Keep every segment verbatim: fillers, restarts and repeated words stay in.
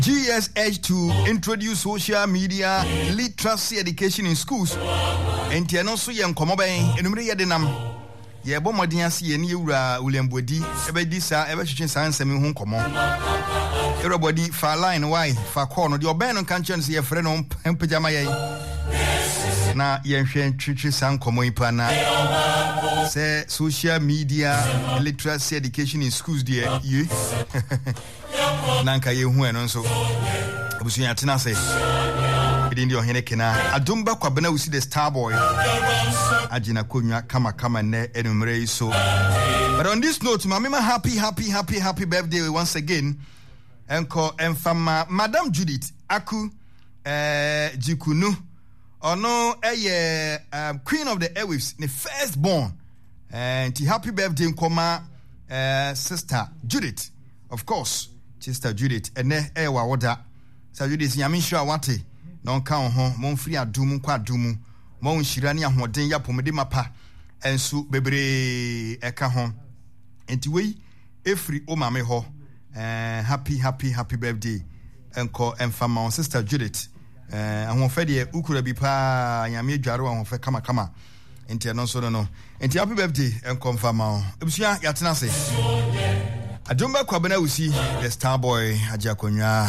G S H to introduce social media literacy education in schools. And Tiano so young come over and Maria Denam. Ye bombardian see any William Bodi, ever this, ever shooting science and home come on. Everybody far line, why, far corner, your band on conscience, your friend on pajama. Na yen chichi san komo ipana say social media literacy education in schools there ye nanka ye hu eno so abusu ya tena say bidi ndi ohene kena adumba kwabena we see the star boy agina konwa kama kama ne enumere so. But on this note, mama, happy happy happy happy birthday once again. Enko enfama Madam Judith Aku eh Jikunu ono eye um, Queen of the Airwaves, the firstborn. And happy birthday nkoma uh, sister Judith. Of course, sister Judith. Ene e wa woda. Sister Judith nyame sure wate. Non ka ho mon free adumu kwa adumu. Mon shirani ahoden ya pomede mapa. Ensu bebre eka ho. Enti wei efri o mame ho. Uh, happy happy happy birthday. Enko enfama sister Judith. Eh ahon fe de ukura bi pa nyame dware ahon fe kama kama enti no so no enti happy birthday en confirm am ebusua yatena se adumba kwabena usi the star boy ajakonwa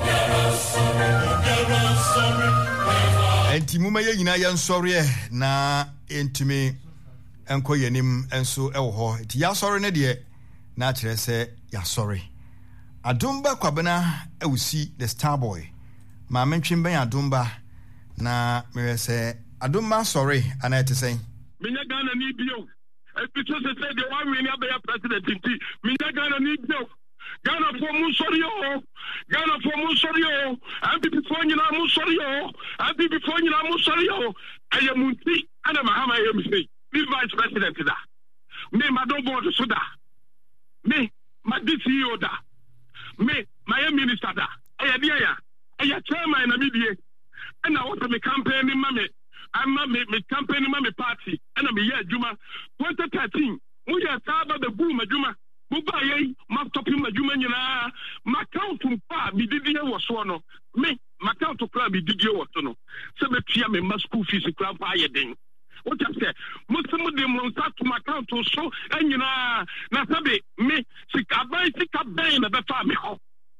enti muma ye nyina ya nsori na entimi enko yanim enso ewo ho enti ya sori ne de na kire se ya sori adumba kwabena usi the star boy ma mentwem ben adumba na me say adumba sorry anate say minya Ghana ni bio e pito se say the one we near president inti minya Ghana ni bio Ghana for mu sorry o Ghana for mu sorry o and people for nyina mu sorry o and people for nyina mu sorry o ayamunti ana mahama yem say the vice president da me madam board so da me my D C O da me my minister da ayadia ya aya chairman na media and I want me campaign in mame I'm me me campaign in mame party and I be here juma twenty thirteen we just about the boom juma mu ba ye ma stop him juma nyina ma count pa bi didi was so no me ma count pa bi didi was so no se be tua me ma school fees kra pa ye den what you say most of them won start to my count so and nyina na sabe me sikabai sikabai na be fa me ho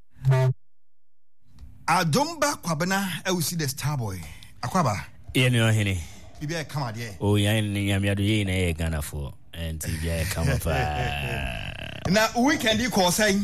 Adumba kwabena e we see the star boy akwaba ye no hene bibia kama de o yan ni nyamiado ye na ye Ghana for and bibia kama fa na weekend you call say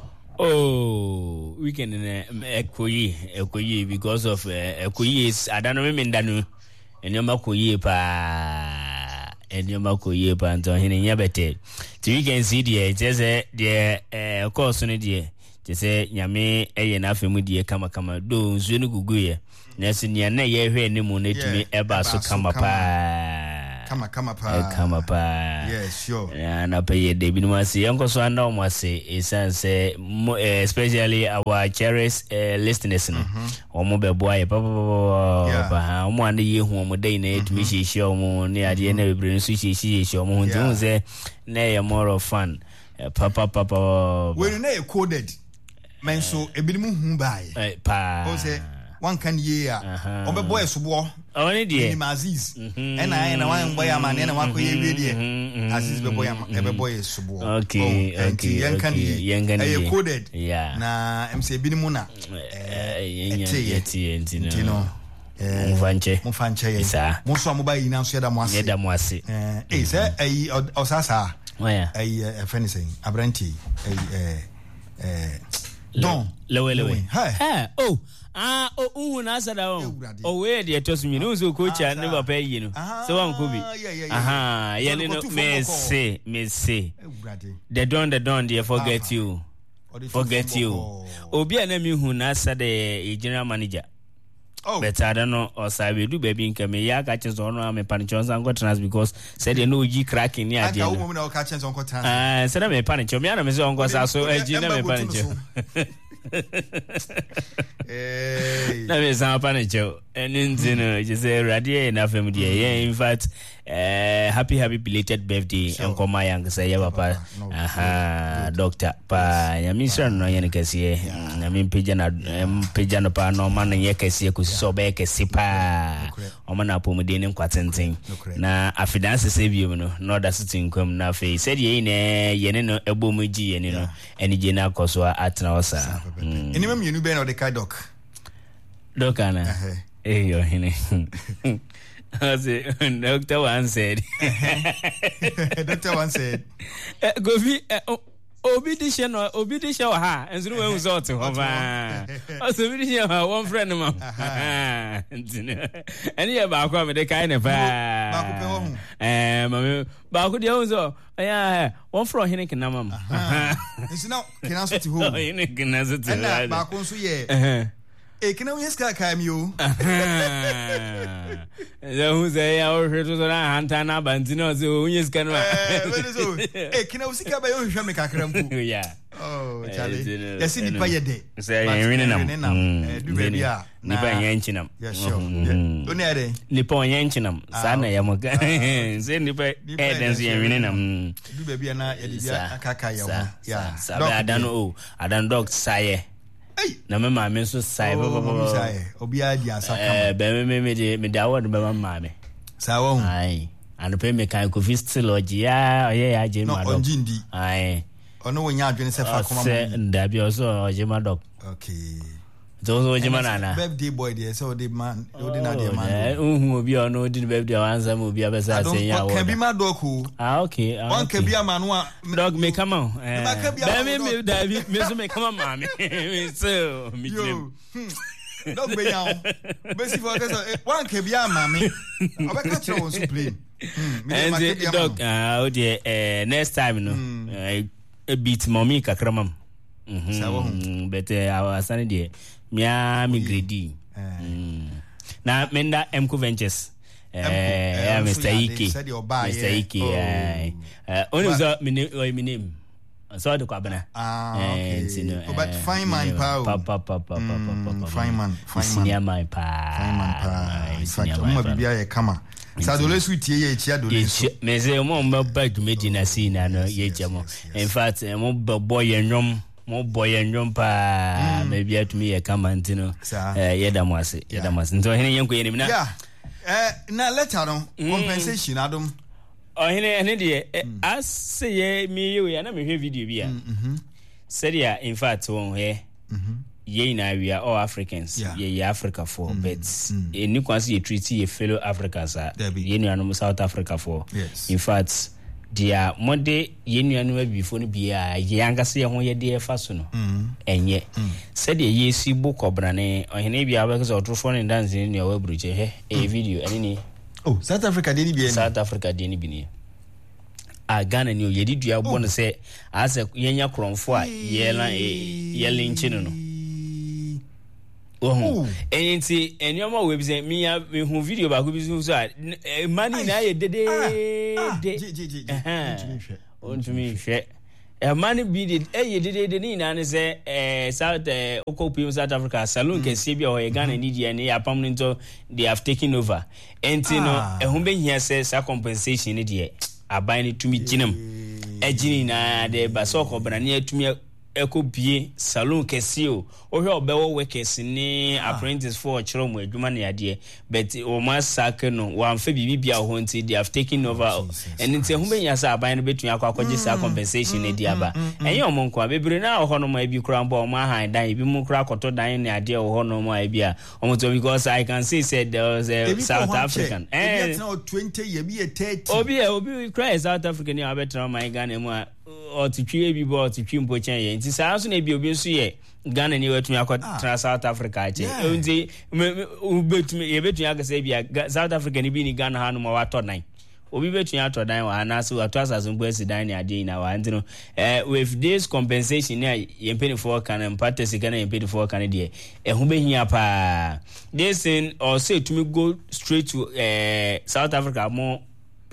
oh weekend na ekoyi ekoyi because of ekoyi is adano me ndanu enyoma koyi pa enyoma koyi pa nto hene nyabete ti weekend see there just the eh course no there Jese nyame eye na afemu die kama kama do nzu no guguye na sinia na ye hwe ne mu netumi eba so kama pa kama kama pa kama pa yes sure ya na pay de binu ase yanko so anda o ase esanse especially our cherished uh, listeners no omo bebo aye pa pa pa omo ande ye hu omo dai na etumi hihie omo ne ade na bebre nso hihie hihie omo hu nze na ye more of fun pa pa pa pa when na coded men so ebinim hu bae pa o say one can year obe boy sobo oni die ni Aziz e na na wan boy amane na wako ye wie die Aziz be boy am ebe boy sobo okay okay yankan ye coded yeah na em say ebinim na yenya yeti entino eh mufanche mufanche ye mo so amoba yi na so yeda mo ase yeda mo ase eh eh say eh osasa oya eh afeni say abranti eh eh Don lewe lewe ha oh ah oh unu na asada o o we de toss me no so coach and never pay you know so wan ko bi aha ye no me say me say the don the don they forget you forget you obi ana mi hu na asada e general manager oh but I don't know or sabe do baby nka me ya ka chezo no am panichon san go trans because said they no gi cracking ni ade aka wo mo na ka chezo on go trans ah said me panichon me ana me so on go sa so e gi na me panichon eh na me san pa ne cho and you know just say radio na fam dia yeah in fact uh, happy happy belated birthday and come my young say ya papa aha doctor pa ya mi sure no yen kese na mi pija na pija no pa no man ye kese ku so be kese pa o man apo mu de ne kwatenten na afidance se bi mu no no da sitin kwam na fe said ye ne ye ne no ebo mu gi ye ne no eni je na koso atna osa eni mam yenu be na de kai doc doc ana eh yo hine as doctor one said doctor one said go be obedition or obedition ha and so we result ho ba also obedition ha one friend ma and you ba ko me de kai ne pa ba ko pe ho eh ma ba ko de ho so yeah one from hine kina mam it's now kina so ti ho hine kina so ti and ba ko so ye e kina we ska kai mi o ya hu ze ya o hwe to na hanta na bantino ze o nyes kan wa e kina we ska ba yo hwe me kakra mpo yeah oh chale ya si ni pa ye de say yen nam du be bia ni pa yen chinam yeah sure oni ade ni pa yen chinam sa na ya mo ka say ni pa e den si yen nam du be bia na ye de bia akaka ya mo yeah sa ba adan o adan dog saye na me ma me so sai ba ba ba obi a di asa kama eh be me me de me da word be ma ma me sa wo ai anu pe me kan ko fistology ya oye ya je ma dog ai ono wo nya adwene se fa koma mo se nda bi oso oje ma dog okay so so oje ma na birthday boy there so the man o di na the man eh unhu obi ono di birthday wanza mo obi abesa se ya wo kan bi ma dog ko ah okay one kan bi ama no dog me come on eh be me da bi me so me come on ma me so me claim dog be yawo be si for case one kan bi ama me obeka tro won so play and dog ah o de eh next time no a beat mommy kakramam mhm but our son de mia mi gredi na menda Mco Ventures eh Mister Ike Mister Ike eh only so me name so de kwabena ah okay but fine man pa pa pa pa pa fine man fine man pa fine man pa fine man pa bibia ye kama sadole suitie ye chia dole so me say mo mo bag medina scene no ye jamo in fact mo boy enwom mo boy enwom pa maybe at me ye kama ntino eh ye da mo ase ye da mo ase nto hene yenko ye ni na yeah eh na later no compensation adom oh hene hene de as ye mi ye na me hwe video bi a seria in fact won he ye na we are all Africans yeah. ye, ye Africa for mm, but mm. any kwansi ye treaty ye fellow Africans are ye no South Africa for yes. in fact dia mode ye nuanu before no bia ye angase ye ho ye de fa so no enye said ye si book obrane ohene bia ba so trofo ne dance ni ya wabruche he e video ene ni oh South Africa de ni bia South Africa de ni bi ni a Ghana ni o ye di dua bo no se ase ye nya kronfo a ye la ye linchi no oh enti enyoma we bi se mi ya hu video ba ko bi so so mani na ye dede de on to me hwe e mani bi de e ye dede de ni na ne se eh South eh okopi South Africa salon ke se bi o ye Ghana ni dia ne ya pam nto they have taken over enti no e hu be hia se sa compensation ni de aban ni tumi ginam e gini na de ba so ko bana ni atumi ekobie salon kesio ohwe obewo workers ni apprentice for chiro mu adwuma na yade but o ma sake no wan fa bibi bia ho nti they have taken over and nti hu benya sa aban no betun akwa akwaje sa compensation na di aba enye omo nko abebere na ho no ma bi kura mbo o ma han dan bi mu kura koto dan na ade ho no ma bi a omo to because I can see said there was a South African eh now twenty ye bi thirty obi obi kura South African ni abetra my Ghana mu a o titwi ebi bo titwi mpochen ye nti saa so na ebi obi so ye Ghana ni watumi akwa South Africa ache nti ubetumi ye betumi akase bia South Africa ni bi ni Ghana ha no ma wato dan obi betumi ato dan wa na so wato asaso ngwesi dan ni ade na wa ntino eh with this compensation na ye pay for kan empathy sika na ye pay for kan de e hu behia pa this thing or say to me go straight to eh South Africa more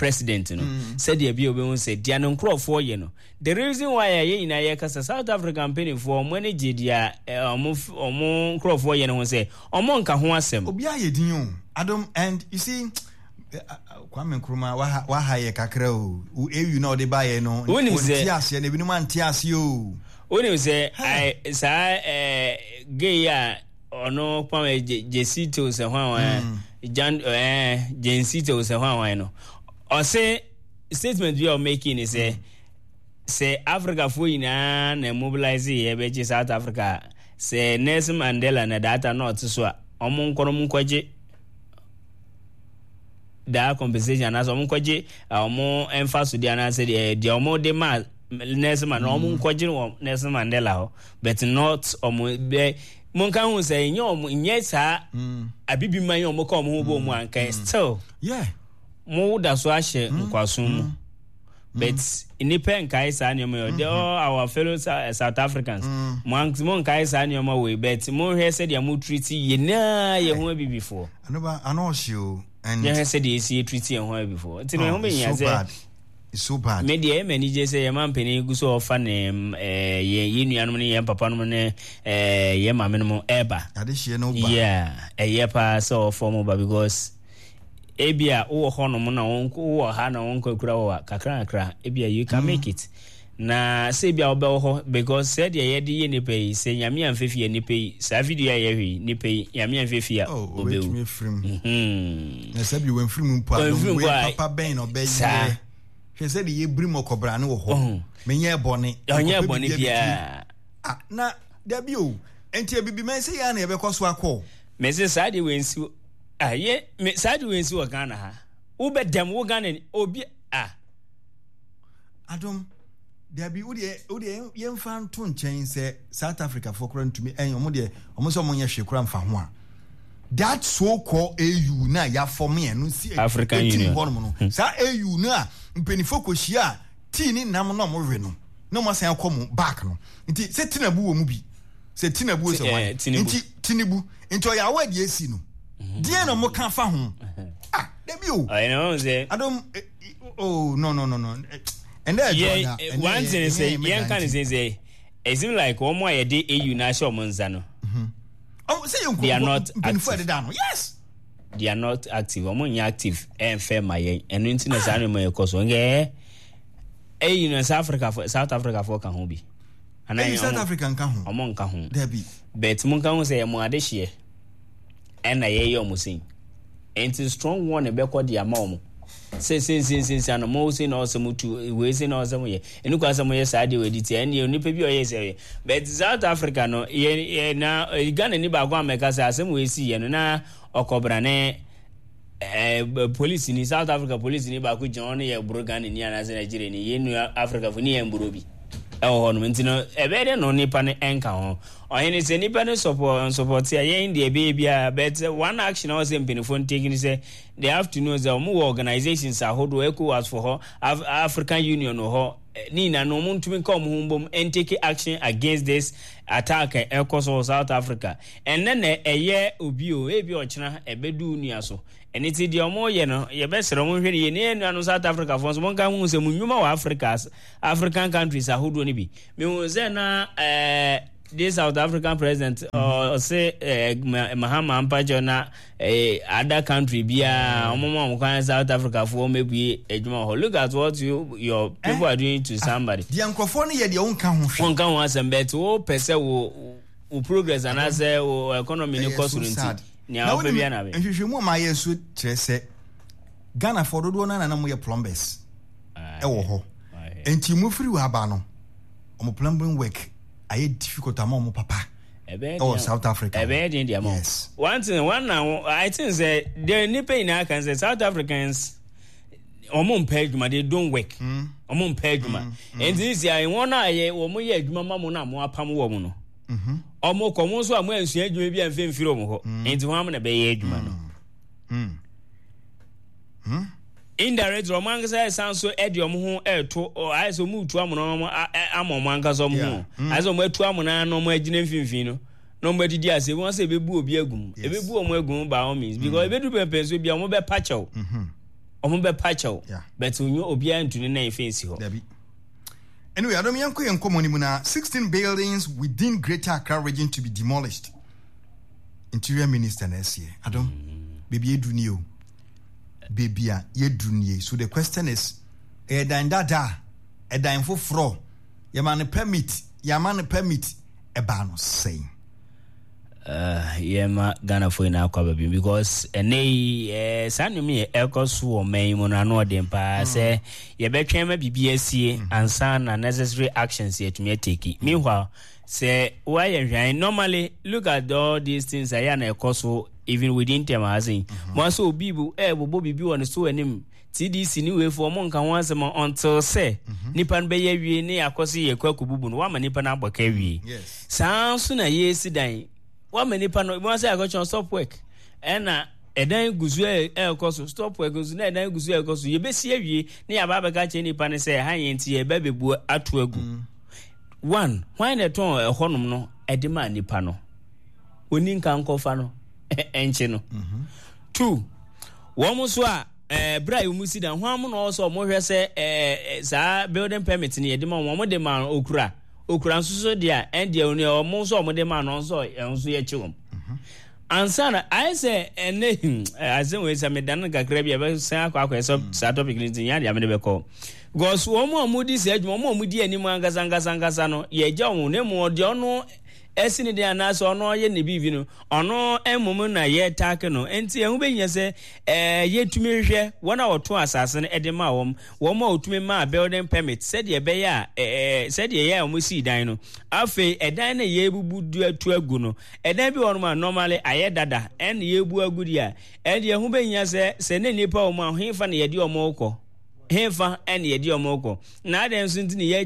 president no said the be obi said dia no nkrofo ye no the reason why ye ina ye kasa South African penny for money je dia omo omo nkrofo ye no say omo nka ho asem obi aye din o Adam. And you see Kwame Nkrumah wa wa haye kakra o eu na ode ba ye no ontiase na binu man tiase o oni say I sa eh gay ya ono Kwame Jesito se hwan wan Jan eh Jensito se hwan wan no o say statement we are making is say say Africa for ina na mobilize e be South Africa say Nelson Mandela na data not so omo nkoro mu kwaje da compensation as omo kwaje omo emphasis dia na say the omo de ma Nelson Mandela omo kwaje Nelson Mandela ho but not omo be monka hu say nyom nye sa abibi man omo ka omo ho bo mu ankan still yeah mo da so ahye nkwaso mu but inipen kai sa nyom yo they all our fellow South Africans mo mon kai sa nyom we but mo he say dia mo treat ye na ye ho bi before anoba anosho and ye he say dia see treat ye ho before tino ho be nya say it's so bad me dia me ni je say ye man peni gu so ofa ne eh ye ye nuanom ne ye papa no ne eh ye mame no eba ade hie no ba yeah eh ye pa so form ba because ebia wo honom na won wo ha na won kwakura wo kakra kakra ebia you can make it na se bia obe ho because said ye ye di ni pay se nyame amfefi ni pay sa video ye hwi ni pay nyame amfefi a obe mhm na se bi wen film mpo a we papa ben no be ye he said ye brim okobra ne wo ho menye bone onye bone bia ah na da bi o enti abibi men se ya na ye be koso akọ me se sa de wensi ah ye me side we nsi Ghana ha wo be dem wo Ghana obi ah Adam there be wo de wo de ye mfa nto nchen se South Africa for kura ntumi en omo de omo so omo nya hwekura mfa ho a that so called A U na ya form ye no si African Union no sa A U na mpenifo kohia ti ni nam no mo we no na mo san akomo back no nti se tinabu wo mu bi se tinabu se wan nti tinibu nti o ya wadi esi no dia no mo kan fa ho ah debi o I know say I don't oh no no no no and there yeah one thing say yan kan say it seems like omo aye de A U na show mo nza no oh say you they are not active yes they are not active omo nya active en fair maye enu nti na sa no mo ekoso nge A U na South Africa for South Africa for kan ho bi ana South African kan ho omo nka ho debi bet mo kan ho say mo ade hye and I hear you saying, and it's strong one a backward the amount. Say, since, since, since, and most in awesome to wasting awesome way. And look at some way side with it, and you nip your yes, but South Africa no, ye now, you got any background make us as some way see, and now, or cobrane, police in South Africa, police in Baku, John, a Brogan in Yana, Nigeria, in Africa for near Burubi. Oh, no, a better no nippon anchor. Or any independent support and support say in the baby, but one action I was in Penifon taking say they have to know that more organizations are hold echo as for her Af- African Union or her Nina no moon to come home and take action against this attack across South Africa. And then a year ubio, a biochna, a bedu niaso. And it's the more you know, your best Roman in South Africa for one can use a Munuma Africa's African countries are who do any be. Me was then uh this South African president or say Mahama Ampajo na other country bia omo mo South Africa for maybe ejuma. Look at what you your people are doing to somebody. The uncrophone here the own can ho. One can want some bet wo pese wo wo progress and as wo economy no cost unity. Now we be na be. Nhwehwe mu ma yesu kire se Ghana for do na na mo ye plumbers. E wo ho. Enti mu free wa ba no. Omo plumbing work I difficult among papa. Oh, South Africa. Yes. One thing, one now, I think that the nipe in I can say South Africans, omon pejuma, they don't work. Omon pejuma. And this year, one eye, or more yet, mamma, more pam woman. Omo common so I'm going to maybe and film film. And to woman a bay age man. Indirect romance sounds so edium who air to or I so move to a mono among mangas or more. As on where to a mona no more genefino. Nobody did say once a baby will be a goon. A baby will go by all means because a baby will be a mobile patcho. omo be pacho but unyo obia ntuni na ifensi ho Debbie. Anyway, Adam Yanko and Komonimuna, sixteen buildings within Greater Accra region to be demolished. Interior Minister next year. Adam, mm. baby, you do new. Baby, you do new. So the question is, a dine dada, a dine for fro, your man permit, your man permit, a ban saying. Uh, yeah, ma Ghana for now, probably because a nay, son me, Elcos or May Monano Dempa say, you better maybe B S C and son unnecessary actions here to me take it. Meanwhile, say, why am normally look at all these things I am a coso even within them as in. Maso Bibu, eh, Bobby Bibu and so and him. T D C new way for monk and once a month until say, Nipan Baye, near Cosi, a quackubun, one Nipan Abakewi. Yes. Sounds sooner, yes, dying. One many panel once I got you on stop work. And uh a then guzue el cost stop work goes then guzue goes you be see near Baba catch any pan say high into a baby boo at wegu. One, why the tone a honum no a demand the panel. Winning can call fano enchino. Two, one was what eh bra you musi dan hwan also mo hwe se eh sa building permit ni edema mo de man okura okura nso dia and dia oni o mo so mo de man no so enso ye chiwom ansana I say ene azen we say me dan gakra bia be san akwa akwa so sa topic ni tin ya dia me de be call because wo mo mo di se adwuma mo mo di ani mo angasa angasa angasa no ye gya wo ne mo de ono esini de anaso ono ye ne bibi no ono emum na ye take no enti ehu be nya se eh ye tumi hwe wona woto asase no ede ma wom wo ma otumi ma building permit said ye be ya eh said ye ya omo si dan no afi edan na ye bubu du atu agu no edan bi wono ma normally aye dada en ye bu agu dia edi ehu be nya se se ne nipa omo ahwenfa na ye di omo ukọ hefa and ye di omoko na den so ntini ye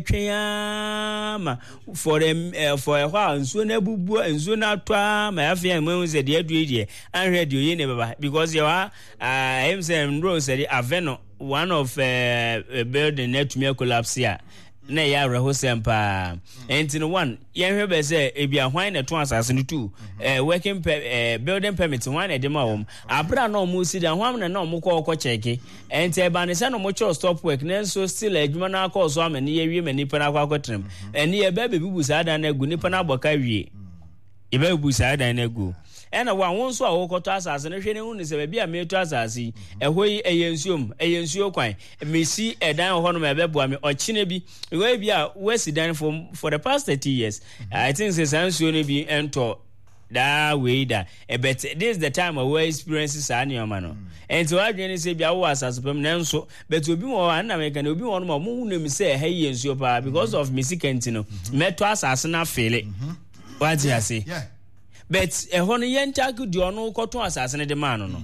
twen ma for them uh, for a while nso na bubu nso na twa ma afia mu se de adu die an radio ye ne baba because you are uh him say Rose said Aveno one of uh, building net me collapse here na ya reho sempa enti no one ye hwe be say e bia hwan na to asase no two eh working eh building permit hwan na de ma wom abra na omo si da hwan na na omo ko ko cheke enti e ba ne se no mo cho stop work na so still adwuma na akọ so amani ye wie mani pa na akọ akotrem eni ye ba be bibu sa da na agu ni pa na aboka wie e ba bibu sa da na agu ena wa won so a wo koto asase no hwe ne hu ne se bia me to asase ehoi eyensuom eyensuo kwan mesi edan ho no me beboa me ochine bi we bia wesi dan for for the past thirty years I think say sansuo ne bi ento da we da e bet this is the time we experiences ani o ma no ento adwene se bia wo asase pam na nso bet obi mo wa na me kan obi wo no mo hu ne mi se ha yensuo pa because of mesikenti no meto asase na fele what you say yeah. But a honey yentaku di ono koto asase ne de man no.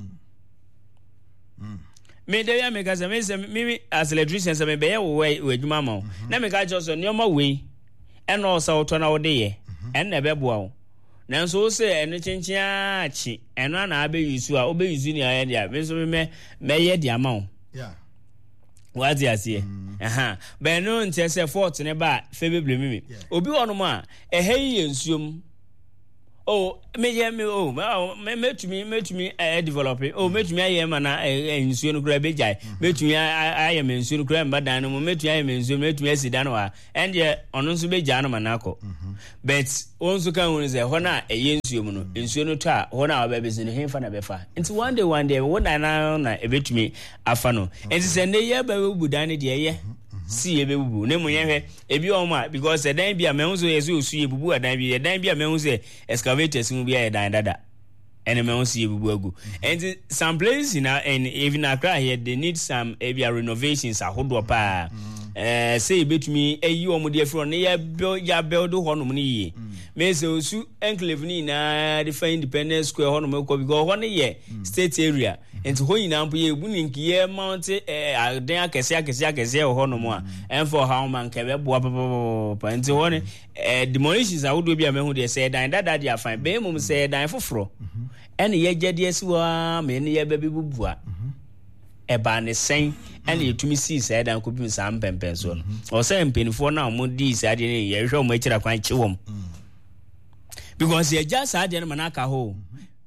Mm. Me dey make as me as electrician say me be we we adwuma ma. Na me ka just no ma we. E no so to na wo de ye. En na be boa wo. Na so say eno chinchin achi. Eno na abe yusu a obe yusu ni aye dia. Me so me me ye dia ma wo. Yeah. What you say? Aha. Be no nte say fort ne ba fe beble mi. Obi wono ma e heyi ensuom. Oh, me yeah me oh me me to me me to me eh develop oh me to me I am na eh nsuo no kura be jai me to me I am nsuo no kura mba dan no me to me I am nsuo me to me asidan wa and ye ono nso be jai no manako but onso kan won say ho na eh nsuo mu no nsuo no to a ho na ba be zin hemfa na be fa nti one day one day wo na na na e betumi afa no nti se ne ye ba bu dan de ye see ebe bubu ne munye ebi o ma because e dan bia mehu so yesu osu ebubu adan bia dan bia mehu se excavators mu bia e dan dada ene mehu see ebubu agu and some places in and even Accra here they need some area renovations ahodo pa eh say betumi eyi o mu de afro ne ya build ya build ho no mu ne yi me say osu enclave ni na the Independence Square ho no me ko because ho ne ye state area enti ho nyina mpo ye ebu ni nkiye mount eh adan akese akese akese ho no mu a en for how man ke be boa papa enti ho ne eh demolitions ahodo bia me hu de say dan dada dia fine be mum say dan foforo en ye gede asiwa me ne ye be bibua eba ne sen en ye tumi si say dan ko bi sam pempen so no o say mpenifo na mo di say ade ne ye hwe mo akira kwan chiwom because ye just ade ne manaka ho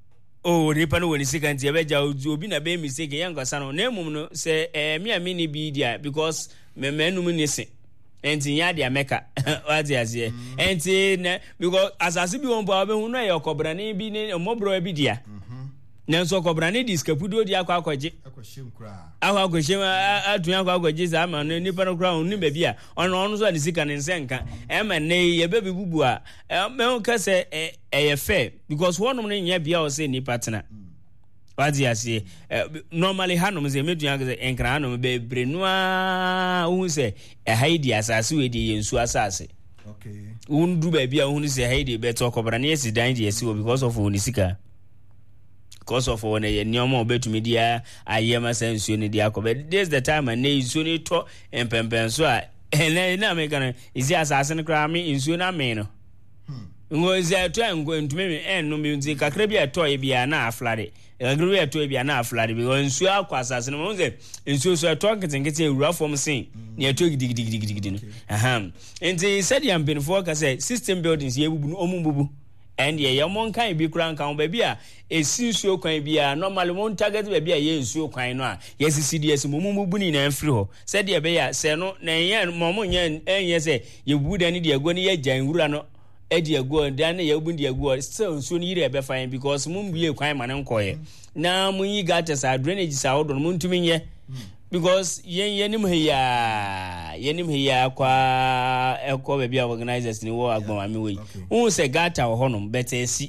oh nipa no woni sika nti ebeja obi na be mistake yan kwasa no na emum no se eh me me ni bi dia because me menum ni se enti ya dia meka what ya say enti na because asase bi won ba be hu no e okobrane bi ni omobro bi dia nanso okobrane diskapudo dia akwa akwaje akwashem kra akwa akwashem atunya akwa akwaje za ma no nipa no kra hu ba bia ono ono so ni sika ni nsenka e ma ne ye be bibubu a me hu ka se e fair because one no nya bia o se nipa tena what ya say normally hanom ze medunya ga enkra hanom be brenua hu se e haidi asase we di yensu asase okay undu ba bia hu se haidi be to okobrane esi dan di esi because of oni sika because of when a nyoma obetumi dia ayema sensuo ne dia kobe this the time and nsuo ne to empempen so a na na me kana isi asase ne kra me nsuo na me no ngo isi ato ngo ntumi me enno me nzi kakra bi ato e bia na aflade kakra bi ato e bia na aflade because nsuo akwa asase ne mo nze nsuo so ato nketenkete ewura form sin ne ato gidigidigidi no aha enti said yam bin for ka say system buildings ye bubu omu bubu and ye yamon kan bi kura kan ba bia esi nsuo kwan bia normally mon target ba bia ye nsuo kwan no a yes C D S mumu buni na mfiri ho said ye be ya se no na ye momo nya enye se ye buda ni de ago ni ye jan wura no e de ago dan ye bu de ago still nsuo ni yire be fine because mum bie kwan ma ne nkoye na mun yi gata sa drainage sa odon mun tumi nye because yen yenim heya yenim heya kwa eko be bia organizers ni wo agbon ami we un se gata wo honom beta esi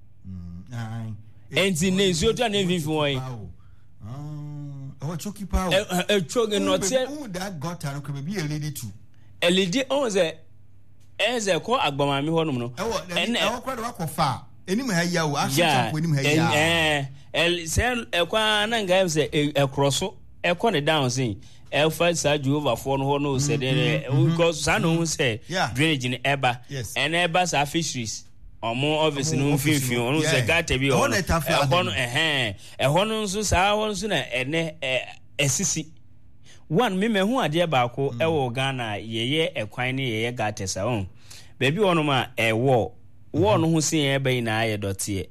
mm enti ne nsuo to na mfifi wo yi oh choki power e choge no tie un that gata no be bia lady too elidi on se eze ko agbon ami honom no en e wo kwa do akọfa enim heya wo action ko enim heya eh el se e kwa na nga se e kroso e ko ne down sin e fa sa Jehovah for no ho no se de because sa no say drainage ni eba and eba sa fisheries omo office no mfimfin no se gata bi ho no eh eh ho no nso sa ho nso na ene esisi one me me hu ade ba ko e wo Ghana yeye ekwan ne yeye gata sa on baby wono ma e wo wo no hu sin e ba ina aye dotie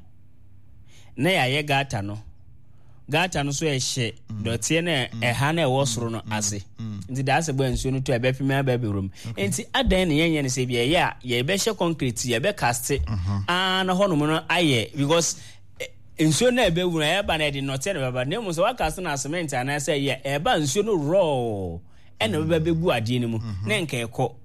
na ya ye gata no gata no so ehye dotie na eha na ewo soro no ase nti da ase bo nsuo no to ebe pima ebe rum nti adan ne yenye ne se bia ye a ye be hye concrete ye be cast ah na hono no aye because nsuo na ebe wura ye ba na de note na baba na mu so wa cast na cement ana se ye e ba nsuo no raw e na baba begu ade ni mu na nka ekọ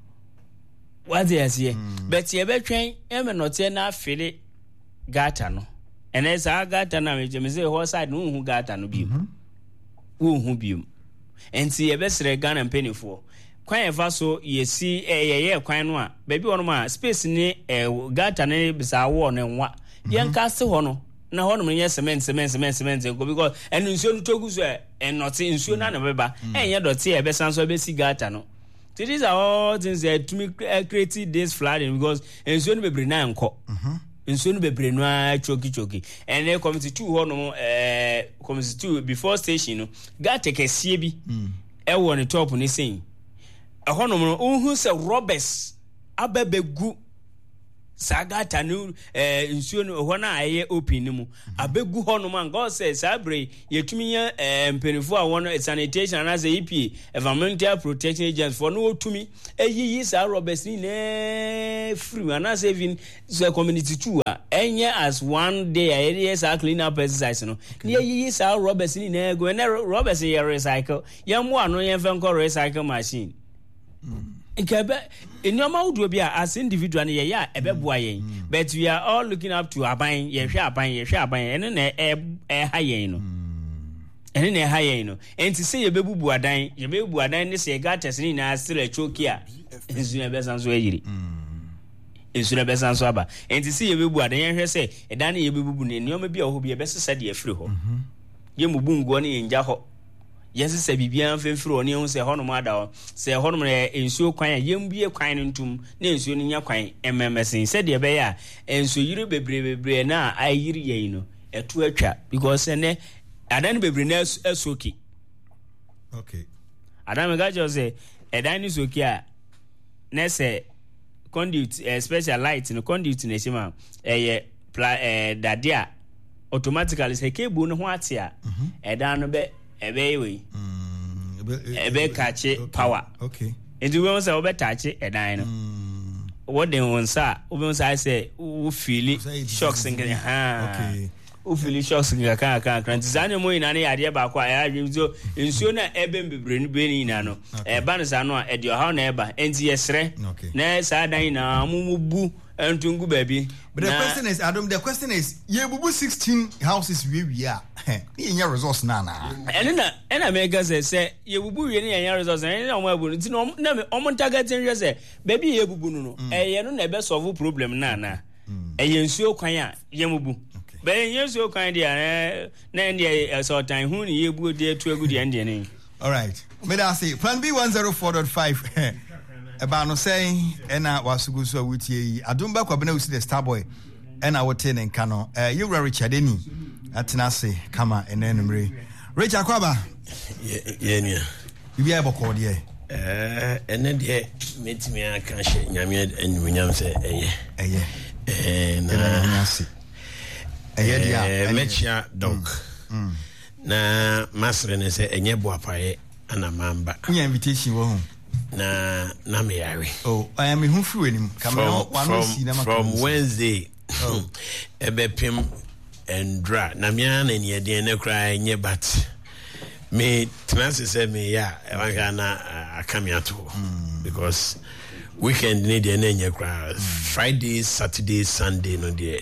what they say but ye be twen e me note na afile gata no and as I got an image, me say horse side no who got an obium. Who who bium. And see a best gun and penny for. Quite a vaso ye see a year quite one. Baby on my space ni a got an a bizarre one and what. Young castle hono. Na hono me yes cement cement cement cement go because and nsuo togus and not in nsuo na na beba. And ye dot see a best answer be see gata no. These are all things that to me create this flooding because nsuo no be bring na nko. Mhm. Nsuo no bebre no a choki choki and then committee two ho no eh committee two before station no got take asie bi e wo ne top ni sen e ho no no unhu se robbers ababegu sagata no eh nsuo no ho na aye open ni mu abegu ho no man God says sabre yetumi ya mpenifo a wono sanitation and as E P environmental protection agents for no tumi eyiyi sa robbers ni na free and as even the community too enye as one day area sa clean up exercise no na eyiyi sa robbers ni na go na robbers ye recycle yam wa no ye fenko recycle machine Ikebe enyoma udu bia as individual ne ye ebeboa yen but we are all looking up to aban ye hwe aban ye hwe aban ene na e ha yen no ene na e ha yen no enti se ye bebubu adan ye bebubu adan ne se gates ni na still choki a ensu na besanso ayiri ensu na besanso aba enti se ye bebubu adan ye hwe se edan ye bebubu ne enyoma bia ho bia besesa de afiri ho ye mubu ngo ne yenja ho yes se bibia mfemfiri oni hu se hono ma da se hono na ensuo kwan yembie kwan ntum na ensuo nya kwan emmemesin se de be ya ensuo yiri bebre bebre na ayiri yen no etu atwa because ene adan bebre na esoki okay adan ga jo se edan ni soki a na se conduit eh, special light no conduit na shima eh eh dadia automatically say cable no ho atia e dan no be e be we e be catch power okay and we want say we be touch e dan no what dem won sa we want say we feel shocks in ha okay we feel shocks in ka ka kan zane mo ina ne yade ba kwa ya nso nsuo na ebe mbebre no be ni na no e ba no sa no e de ha na e ba enti yesre na sa dan na mumubu entungu baby. But the question is, Adam, the question is, you bubu sixteen houses we we are. In your resource na na. And na and America say say you bubu we in your resource and na mo abu. Nti no na me omo targeting we say baby you bubu no no. Eh ye no na be solve problem na na. Eh ye nsuo kwan a ye mubu. But ye nsuo kwan dia na ndie so time hu ni ye bubu dia to agu dia ndie ni. All right. Me da say plan B one oh four point five. Eba no say ena wasugu so wutie adumba kwabena usi the Starboy ena wote ne nka no eh you Richard Eni atena se kama enenumre Richard Kwaba ye ye nia bibia eboko de eh ene de metimi aka hye nyame enyunyam se eye eye eh na nyasi eye dia mechia dog na masre ne se enye boapaye ana mamba nya invitation wo ho na na me yare oh I am who flew him come from, from Wednesday oh ebe pim and dra na me an ne de ne cry nye but me trans say me ya e wan ga na akamiato because weekend need de nye cry Friday Saturday Sunday no de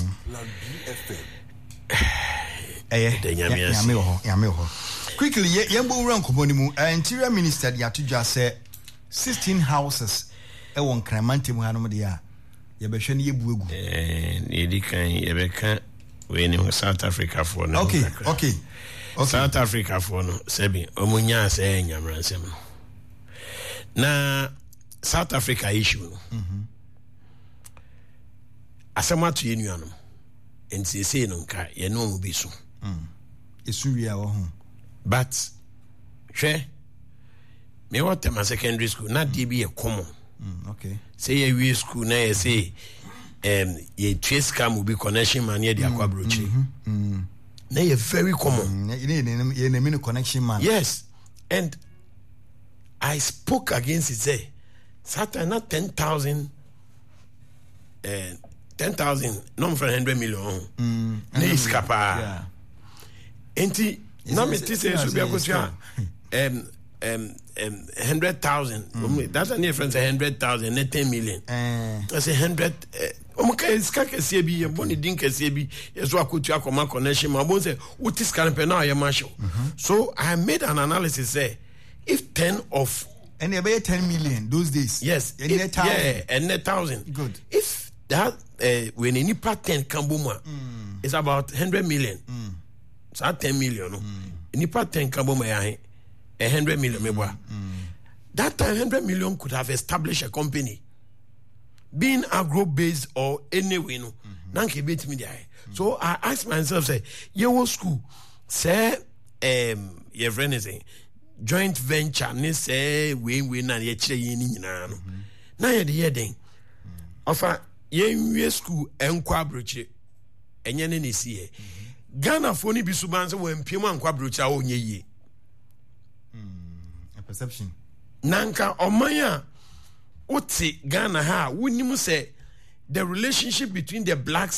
eh de nyame ya me ho ya me ho quickly yembo ran komoni mu interior minister ya tudwa say sixteen houses e won Kramante mu hanom de ya ye be hwe ne yebu egu eh ne di kan ye be kan we ni South Africa for no okay okay okay South Africa for no sebi omunya say nyamransem na South Africa issue mhm asema to yenuanom enti say no nka ye no mu bi so mm esu wi a wo ho but she me what my secondary school not D B a common mm, okay say ye we school na ye say um ye trace cam will be connection man ye the aqua broche mm na ye very common you need ye name connection man yes and I spoke against it say Saturday not ten thousand uh ten thousand no for one hundred million mm na is capa yeah enti no me say so be akotua um um um one hundred thousand mm. That's a difference one hundred thousand not ten million eh that's a one hundred o ka iska kese bi e boni din kese bi yeso akotua koma connection ma bon say uti scan pe na ya masho so I made an analysis say if ten of and e be ten million those days yes and if, yeah and a thousand good if that uh, when any part ten kambuma mm. it's about one hundred million mm. so ten million no mm. any part ten kambuma ya he one hundred million me boy mm. that time one hundred million could have established a company being agro based or anyway no nanke bet me there so I asked myself say your school say um your friend is saying joint venture ne say we we na ye kire yin ni nyina no na ye de ye den ofa ye nwie school enkwa broche enye ne ne sie Ghana for ni bi suban say we mpiem ankwa broche a onye yie a perception nanka omanya uti Ghana ha wonimu say the relationship between the blacks